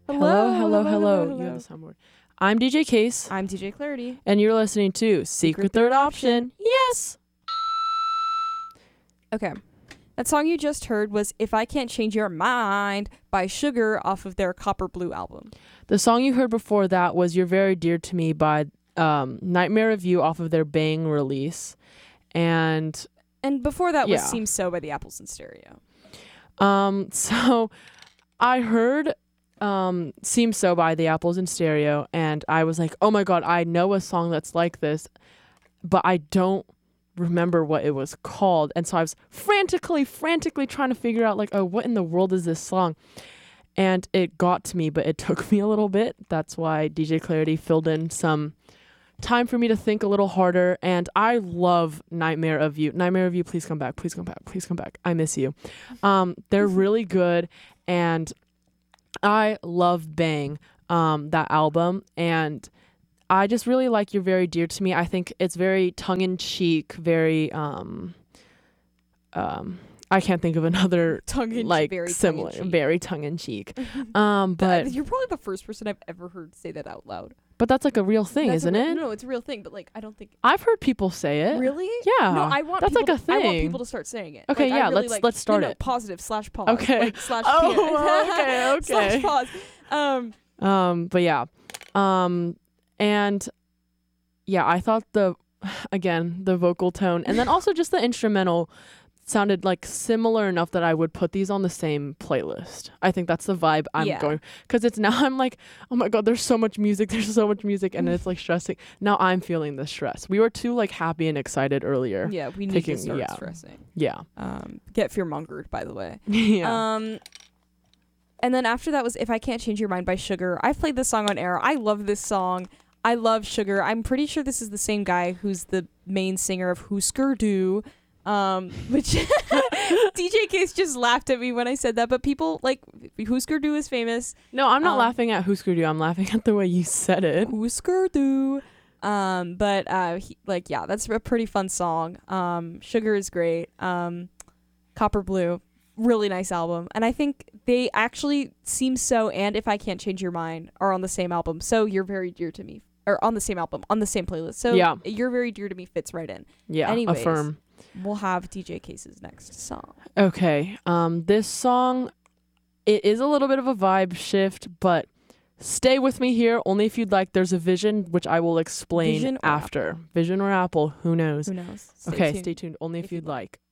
Hello. You have the soundboard. I'm DJ Case. I'm DJ Clarity. And you're listening to Secret Third Option. Yes. Okay. That song you just heard was If I Can't Change Your Mind by Sugar off of their Copper Blue album. The song you heard before that was You're Very Dear to Me by Nightmare of You off of their Bang release. And before that was Seems So by the Apples in Stereo. So I heard Seems So by the Apples in Stereo, and I was like, oh my god, I know a song that's like this, but I don't remember what it was called. And so I was frantically trying to figure out, like, oh, what in the world is this song? And it got to me, but it took me a little bit. That's why DJ Clarity filled in some time for me to think a little harder. And I love Nightmare of You. Nightmare of You, please come back. Please come back. Please come back. I miss you. They're really good. And I love Bang, that album. And I just really like You're Very Dear to Me. I think it's very tongue-in-cheek, very I can't think of another similar, very tongue-in-cheek. But you're probably the first person I've ever heard say that out loud. But that's like a real thing, isn't it? No, it's a real thing. But like, I don't think I've heard people say it. Really? Yeah. No, I want that's people like a thing. I want people to start saying it. Okay, like, yeah. Really let's start it. Positive / pause. Okay. Like, / okay. / pause. But yeah. And yeah, I thought the vocal tone and then also just the instrumental sounded like similar enough that I would put these on the same playlist. I think that's the vibe I'm going, because it's now I'm like, oh my god, there's so much music, and it's like stressing. Now I'm feeling the stress. We were too like happy and excited earlier. Yeah, we need to start stressing. Yeah. Get fear-mongered, by the way. Yeah. And then after that was If I Can't Change Your Mind by Sugar. I've played this song on air. I love this song. I love Sugar. I'm pretty sure this is the same guy who's the main singer of Husker Du. Which DJ Case just laughed at me when I said that, but people like Husker Du is famous. No, I'm not laughing at Husker Du. I'm laughing at the way you said it. Husker Du. But that's a pretty fun song. Sugar is great. Copper Blue, really nice album, and I think they actually Seem So and If I Can't Change Your Mind are on the same album. So You're Very Dear to Me, or on the same album, on the same playlist. So yeah, You're Very Dear to Me fits right in. Yeah. Anyways, affirm. We'll have DJ Case's next song. Okay. This song, it is a little bit of a vibe shift, but stay with me here. Only if you'd like. There's a Vision, which I will explain after. Apple? Vision or Apple? Who knows? Who knows? Stay tuned. Only if you'd like.